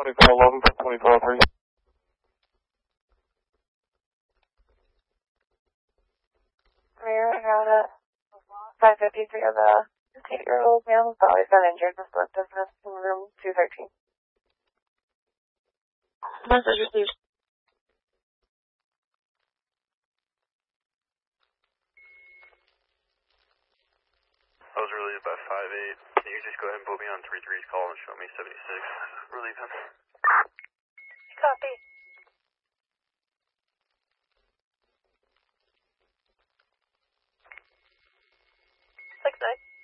2411 for 2403. Mayor, I got it. 553 of the 8-year-old male who's always got injured with blood business in room 213. Message received. I was relieved by 5-8. Can you just go ahead and put me on 3-3's call and show me 76? Relieve him. Copy. 6-9.